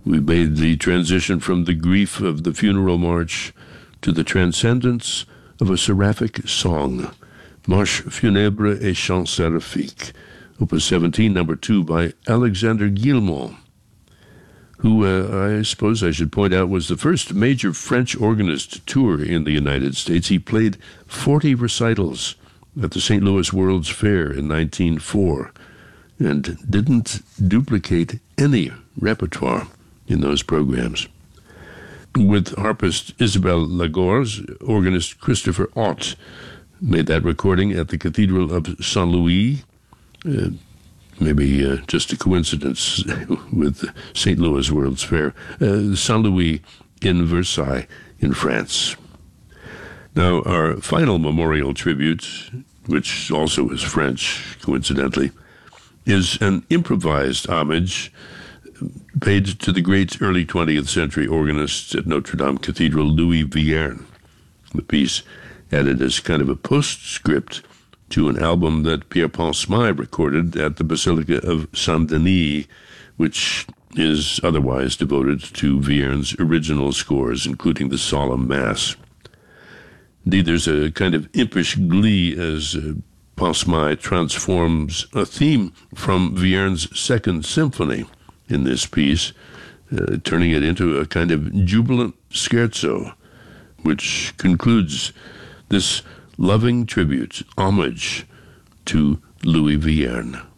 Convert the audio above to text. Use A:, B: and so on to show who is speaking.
A: We made the transition from the grief of the funeral march to the transcendence of a seraphic song, Marche funèbre et chant séraphique, Opus 17, number 2, by Alexander Guilmont, who I suppose I should point out was the first major French organist to tour in the United States. He played 40 recitals at the St. Louis World's Fair in 1904 and didn't duplicate any repertoire in those programs. With harpist Isabelle Lagorce, organist Christopher Ott made that recording at the Cathedral of Saint Louis. Maybe just a coincidence with the St. Louis World's Fair. Saint Louis in Versailles in France. Now, our final memorial tribute, which also is French, coincidentally, is an improvised homage paid to the great early 20th century organist at Notre Dame Cathedral, Louis Vierne. The piece added as kind of a postscript to an album that Pierre-Paul Smyth recorded at the Basilica of Saint-Denis, which is otherwise devoted to Vierne's original scores, including the Solemn Mass. Indeed, there's a kind of impish glee as Paul Smyth transforms a theme from Vierne's Second Symphony in this piece, turning it into a kind of jubilant scherzo, which concludes this loving tribute, homage to Louis Vierne.